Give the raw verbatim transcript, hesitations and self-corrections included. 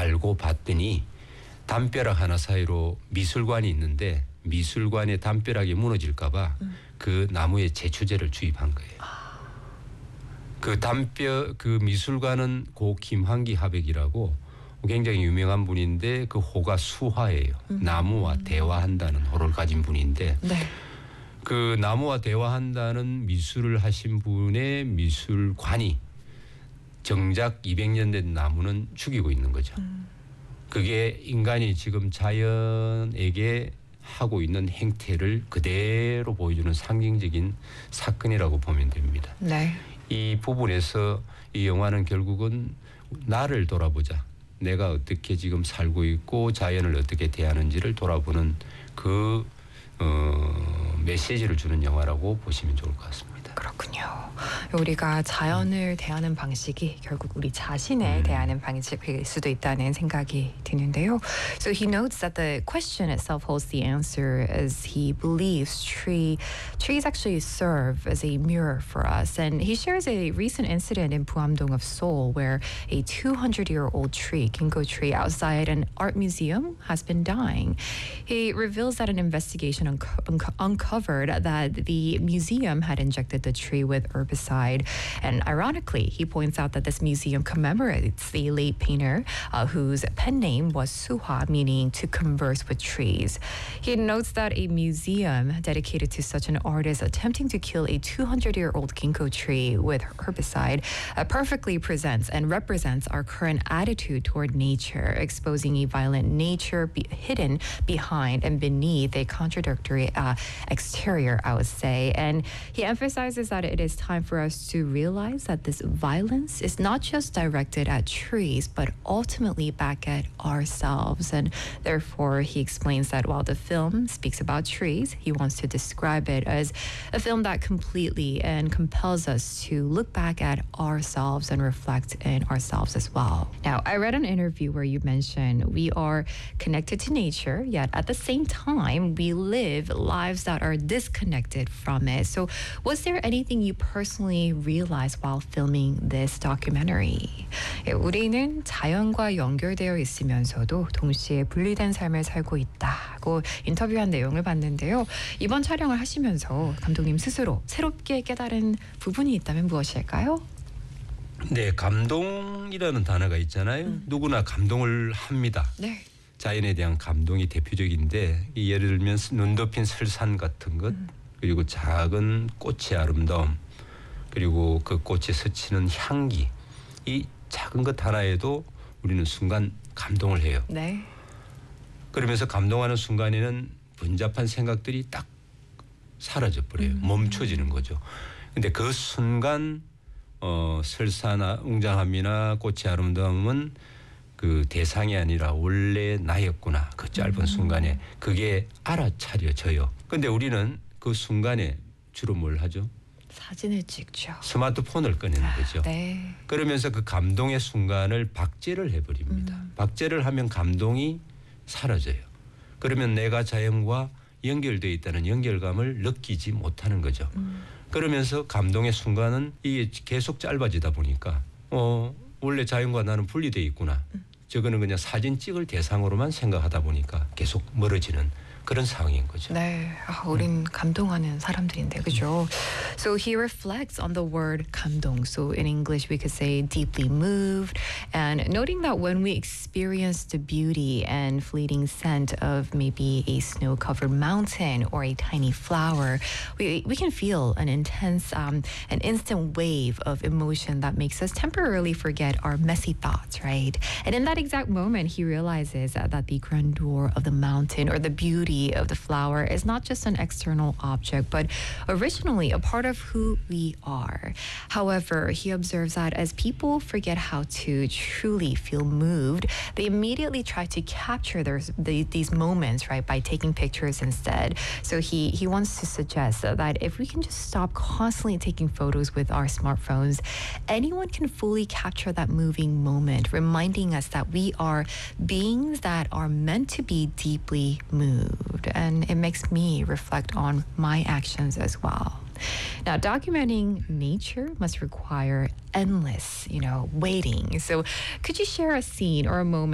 알고 봤더니 담벼락 하나 사이로 미술관이 있는데 미술관의 담벼락이 무너질까 봐 그 음. 나무에 제초제를 주입한 거예요. 아. 그 담벼 그 미술관은 고 김한기 화백이라고 굉장히 유명한 분인데 그 호가 수화예요. 음. 나무와 대화한다는 호를 가진 분인데 네. 그 나무와 대화한다는 미술을 하신 분의 미술관이 정작 이백 년 된 나무는 죽이고 있는 거죠. 음. 그게 인간이 지금 자연에게 하고 있는 행태를 그대로 보여주는 상징적인 사건이라고 보면 됩니다. 네. 이 부분에서 이 영화는 결국은 나를 돌아보자. 내가 어떻게 지금 살고 있고 자연을 어떻게 대하는지를 돌아보는 그 어, 메시지를 주는 영화라고 보시면 좋을 것 같습니다. 그렇군요. 우리가 자연을 대하는 방식이 결국 우리 자신을 음. 대하는 방식일 수도 있다는 생각이 드는데요. So he notes that the question itself holds the answer as he believes tree trees actually serve as a mirror for us. And he shares a recent incident in Puamdong of Seoul where a two hundred year old tree, ginkgo tree, outside an art museum has been dying. He reveals that an investigation unco- unco- uncovered that the museum had injected the tree with herbicide. And ironically, he points out that this museum commemorates the late painter uh, whose pen name was Suha, meaning to converse with trees. He notes that a museum dedicated to such an artist attempting to kill a two hundred year old ginkgo tree with herbicide uh, perfectly presents and represents our current attitude toward nature, exposing a violent nature be- hidden behind and beneath a contradictory uh, exterior, I would say. And he emphasizes that it is time for us to realize that this violence is not just directed at trees, but ultimately back at ourselves. And therefore, he explains that while the film speaks about trees, he wants to describe it as a film that completely and compels us to look back at ourselves and reflect in ourselves as well. Now, I read an interview where you mentioned we are connected to nature, yet at the same time, we live lives that are disconnected from it. So was there anything you personally realized while filming this documentary? 예, 우리는 자연과 연결되어 있으면서도 동시에 분리된 삶을 살고 있다고 인터뷰한 내용을 봤는데요. 이번 촬영을 하시면서 감독님 스스로 새롭게 깨달은 부분이 있다면 무엇일까요? 네, 감동이라는 단어가 있잖아요. 음. 누구나 감동을 합니다. 네. 자연에 대한 감동이 대표적인데 예를 들면 눈 덮인 설산 같은 것 음. 그리고 작은 꽃의 아름다움 그리고 그 꽃에 스치는 향기 이 작은 것 하나에도 우리는 순간 감동을 해요. 네. 그러면서 감동하는 순간에는 번잡한 생각들이 딱 사라져 버려요. 음. 멈춰지는 거죠. 근데 그 순간 어, 설사나 웅장함이나 꽃의 아름다움은 그 대상이 아니라 원래 나였구나. 그 짧은 음. 순간에 그게 알아차려져요. 근데 우리는 그 순간에 주로 뭘 하죠? 사진을 찍죠. 스마트폰을 꺼내는 거죠. 네. 그러면서 그 감동의 순간을 박제를 해버립니다. 음. 박제를 하면 감동이 사라져요. 그러면 내가 자연과 연결되어 있다는 연결감을 느끼지 못하는 거죠. 음. 그러면서 감동의 순간은 이게 계속 짧아지다 보니까 어, 원래 자연과 나는 분리되어 있구나. 음. 저거는 그냥 사진 찍을 대상으로만 생각하다 보니까 계속 멀어지는 그런 상황인 거죠. 네, 아, 우린 감동하는 사람들인데, 그죠? So he reflects on the word 감동. So in English we could say deeply moved, and noting that when we experience the beauty and fleeting scent of maybe a snow-covered mountain or a tiny flower, we we can feel an intense, um, an instant wave of emotion that makes us temporarily forget our messy thoughts, right? And in that exact moment, he realizes that, that the grandeur of the mountain or the beauty of the flower is not just an external object, but originally a part of who we are. However, he observes that as people forget how to truly feel moved, they immediately try to capture their, the, these moments, right, by taking pictures instead. So he, he wants to suggest that if we can just stop constantly taking photos with our smartphones, anyone can fully capture that moving moment, reminding us that we are beings that are meant to be deeply moved. And it makes me reflect on my actions as well. Now, documenting nature must require endless, you know, waiting. So could you share a scene or a moment